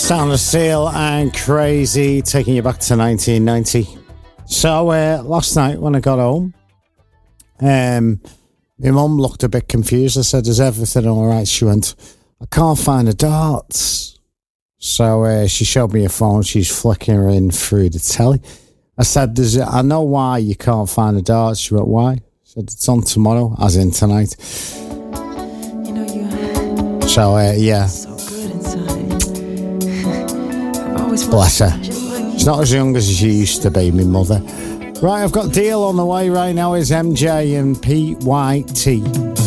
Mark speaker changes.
Speaker 1: Sound of Seal and Crazy, taking you back to 1990. So last night when I got home, my mum looked a bit confused. I said, is everything all right? She went, I can't find the darts. So she showed me her phone. She's flickering through the telly. I said, I know why you can't find the darts. She went, why? I said, it's on tomorrow, as in tonight.
Speaker 2: You know, you
Speaker 1: so, yeah.
Speaker 2: So good inside. I've always
Speaker 1: Bless her. She's not as young as she used to be, my mother. Right, I've got Deal on the way right now. Is MJ and PYT.